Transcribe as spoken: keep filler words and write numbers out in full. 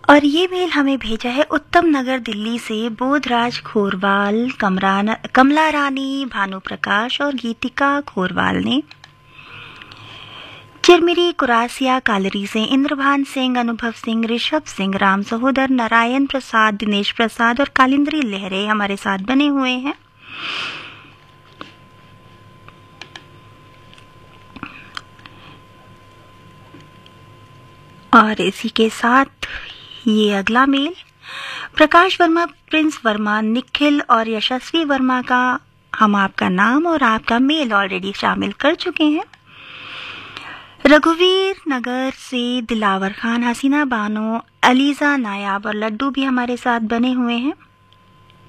और ये मेल हमें भेजा है उत्तम नगर दिल्ली से बोधराज खोरवाल, कमरा कमला रानी, भानु प्रकाश और गीतिका खोरवाल ने। चिरमिरी कुरासिया कालरी से इंद्रभान सिंह, अनुभव सिंह, ऋषभ सिंह, राम सहोदर, नारायण प्रसाद, दिनेश प्रसाद और कालिंद्री लहरे हमारे साथ बने हुए हैं। और इसी के साथ ये अगला मेल प्रकाश वर्मा, प्रिंस वर्मा, निखिल और यशस्वी वर्मा का हम आपका नाम और आपका मेल ऑलरेडी शामिल कर चुके हैं। रघुवीर नगर से दिलावर खान, हसीना बानो, अलीजा नायाब और लड्डू भी हमारे साथ बने हुए हैं।